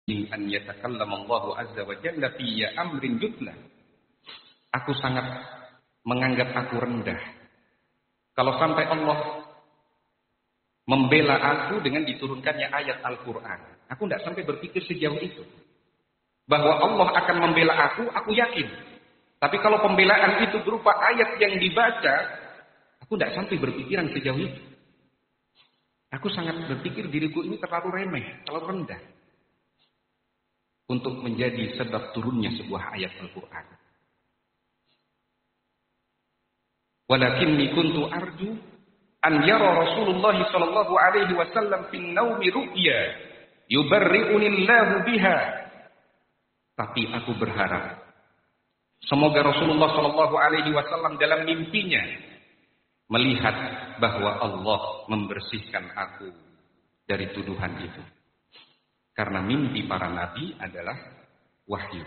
an yatakallama Allah azza wa jalla fi amrin yutla. Aku sangat menganggap aku rendah kalau sampai Allah membela aku dengan diturunkannya ayat Al-Quran. Aku tidak sampai berpikir sejauh itu. Bahwa Allah akan membela aku yakin. Tapi kalau pembelaan itu berupa ayat yang dibaca, aku tidak sampai berpikiran sejauh itu. Aku sangat berpikir diriku ini terlalu remeh, terlalu rendah untuk menjadi sebab turunnya sebuah ayat Al-Quran. Walakinni kuntu arju an yara Rasulullah sallallahu alaihi wasallam fin naumi ru'ya yubarri'uni Allahu biha. Tapi aku berharap semoga Rasulullah sallallahu alaihi wasallam dalam mimpinya melihat bahwa Allah membersihkan aku dari tuduhan itu. Karena mimpi para nabi adalah wahyu.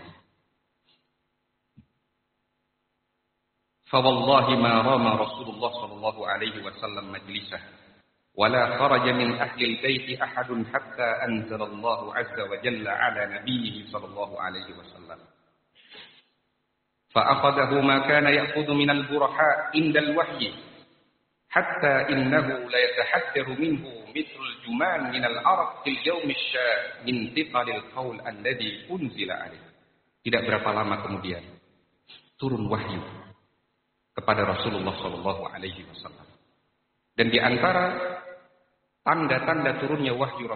فوالله ما رام رسول الله صلى الله عليه وسلم مجلسه ولا خرج من أهل البيت أحد حتى أنزل الله عز وجل على نبيه صلى الله عليه وسلم فأخذه ما كان يأخذ من البرحاء عند الوحي حتى إنه ليتحدر منه مثل الجمان من العرق في اليوم الشاء من ثقل القول الذي أنزل عليه. Tidak berapa lama kemudian turun wahyu kepada Rasulullah sallallahu alaihi wasallam. Dan di antara tanda-tanda turunnya wahyu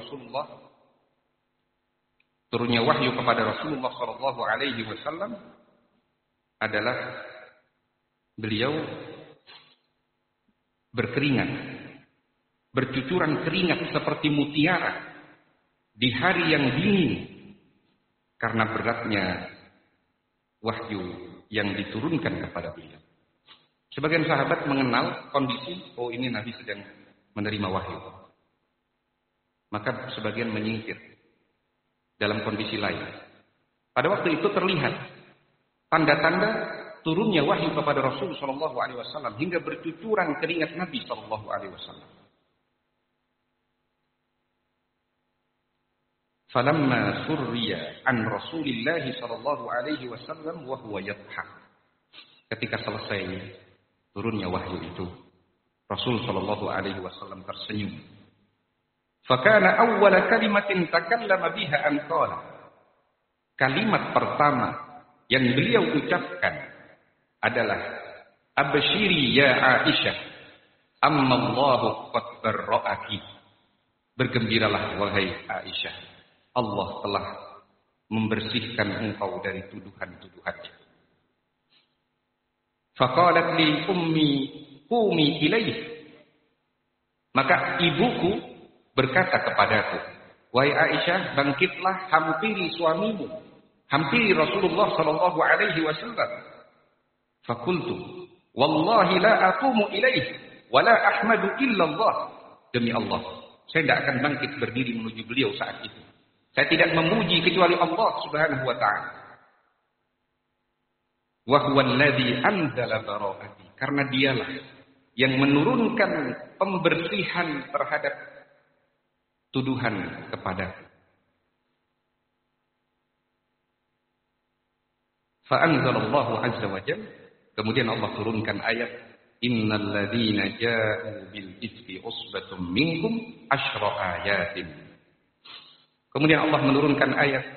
kepada Rasulullah sallallahu alaihi wasallam adalah beliau berkeringat, bercucuran keringat seperti mutiara di hari yang dingin karena beratnya wahyu yang diturunkan kepada beliau. Sebagian sahabat mengenal kondisi, oh ini Nabi sedang menerima wahyu. Maka sebagian menyingkir dalam kondisi lain. Pada waktu itu terlihat tanda-tanda turunnya wahyu kepada Rasul sallallahu alaihi wasallam hingga bercucuran keringat Nabi sallallahu alaihi wasallam. Falamma surriya an Rasulillah sallallahu alaihi wasallam wa huwa yadhhak. Ketika selesai turunnya wahyu itu, Rasul sallallahu alaihi wasallam tersenyum. Fakana awwala kalimatin takallama biha an qala. Kalimat pertama yang beliau ucapkan adalah abshiri ya Aisyah, amma Allahu qad barra'aki. Bergembiralah wahai Aisyah, Allah telah membersihkan engkau dari tuduhan-tuduhannya. Faqalat li ummi qumi ilaih. Maka ibuku berkata kepadaku, wahai Aisyah, bangkitlah, hampiri suamimu, hampiri Rasulullah sallallahu alaihi wasallam. Faqultu wallahi la aqumu ilaih wa la ahmadu illa Allah. Demi Allah, saya tidak akan bangkit berdiri menuju beliau saat itu. Saya tidak memuji kecuali Allah Subhanahu wa taala. Wa huwa alladhi anzala bara'ati. Karena dialah yang menurunkan pembersihan terhadap tuduhan kepadaku. Fa anzalallahu azza wa jalla. Kemudian Allah turunkan ayat innal ladzina ja'u bil ifki usbatum minkum asyra ayatin. Kemudian Allah menurunkan ayat